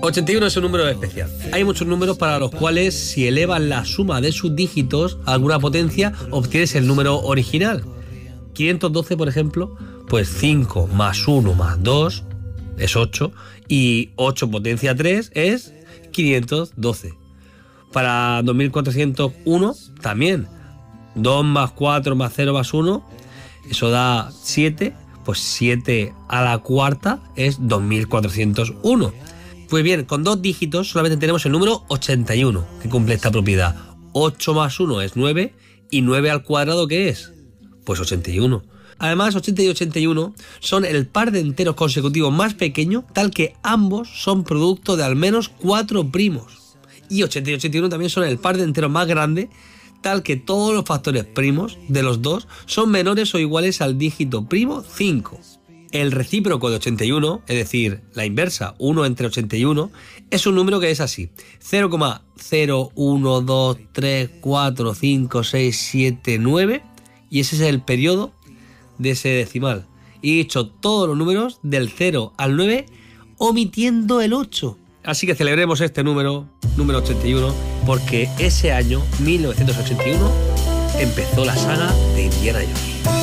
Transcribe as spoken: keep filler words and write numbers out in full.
ochenta y uno es un número especial. Hay muchos números para los cuales si elevas la suma de sus dígitos a alguna potencia obtienes el número original. quinientos doce, por ejemplo, pues cinco más uno más dos es ocho y ocho potencia tres es quinientos doce. Para dos mil cuatrocientos uno también. dos más cuatro más cero más uno, eso da siete, pues siete a la cuarta es dos mil cuatrocientos uno. Pues bien, con dos dígitos solamente tenemos el número ochenta y uno que cumple esta propiedad. ocho más uno es nueve y nueve al cuadrado, ¿qué es? Pues ochenta y uno. Además, ochenta y ochenta y uno son el par de enteros consecutivos más pequeño, tal que ambos son producto de al menos cuatro primos. Y ochenta y ochenta y uno también son el par de enteros más grande, tal que todos los factores primos de los dos son menores o iguales al dígito primo cinco. El recíproco de ochenta y uno, es decir, la inversa, uno entre ochenta y uno, es un número que es así: cero coma cero uno dos tres cuatro cinco seis siete nueve, y ese es el periodo de ese decimal. Y he dicho todos los números del cero al nueve omitiendo el ocho. Así que celebremos este número, número ochenta y uno, porque ese año, mil novecientos ochenta y uno, empezó la saga de Indiana Jones.